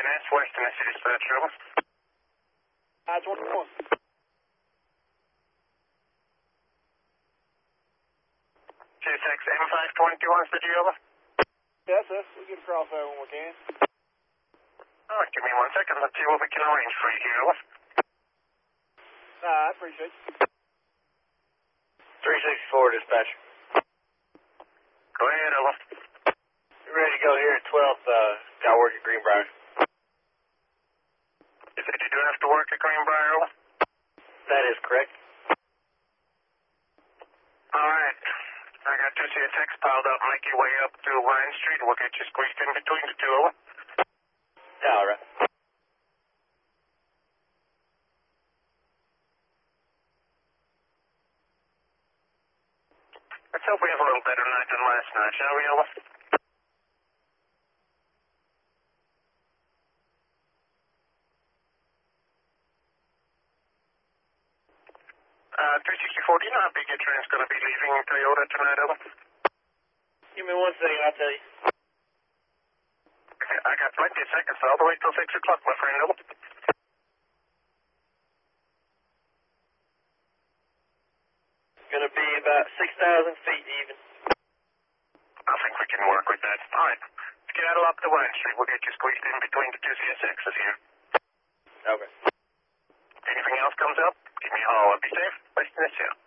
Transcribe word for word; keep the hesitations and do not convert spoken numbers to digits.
N S, Western City Dispatch, over. Uh, twenty-one. G S X M five twenty-one, city, over. Yes, sir. We'll get across there when we can. Alright, give me one second. Let's see what we can arrange for you here, over. Nah, I appreciate it. three sixty-four, dispatch. Go ahead, over. We're ready to go here at twelfth. Uh, got work at Greenbrier. You said you do have to work at Greenbrier, over? That is correct. Alright. I got two C S X piled up. Make your way up to Line Street. We'll get you squeezed in between the two, over. Yeah, all right. Let's hope we have a little better night than last night, shall we, over? Uh, three sixty-four, do you know how big your train's going to be leaving Toyota tonight, over? Give me one second, I'll tell you. Okay, I got plenty of seconds, all the way till six o'clock, my friend, over. Gonna be about six thousand feet even. I think we can work with that. All right, skedaddle up to Line Street. We'll get you squeezed in between the two C S X's here. Okay. Anything else comes up, give me a holler. Be safe. Western S L.